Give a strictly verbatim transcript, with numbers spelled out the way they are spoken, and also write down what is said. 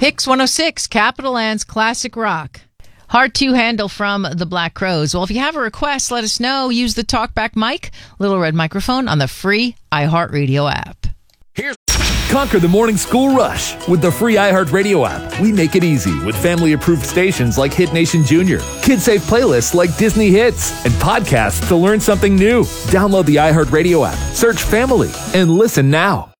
Hicks one oh six, Capital Land's Classic Rock. Hard to handle from the Black Crowes. Well, if you have a request, let us know. Use the TalkBack mic, Little Red microphone on the free iHeartRadio app. Here's Conquer the morning school rush with the free iHeartRadio app. We make it easy with family-approved stations like Hit Nation Junior, kid-safe playlists like Disney Hits, and podcasts to learn something new. Download the iHeartRadio app, search Family, and listen now.